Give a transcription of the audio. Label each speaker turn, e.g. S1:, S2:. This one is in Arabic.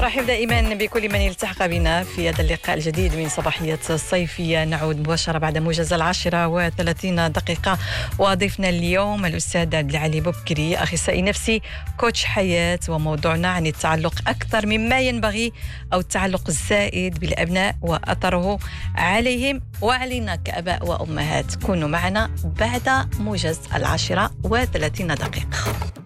S1: نرحب دائما بكل من يلتحق بنا في هذا اللقاء الجديد من صباحية الصيفية. نعود مباشرة بعد موجز 10:30 وضيفنا اليوم الأستاذ عبد العالي بوبكري، أخصائي نفسي كوتش حياة، وموضوعنا عن التعلق أكثر مما ينبغي أو التعلق الزائد بالأبناء وأثره عليهم وعلينا كأباء وأمهات. كونوا معنا بعد موجز 10:30.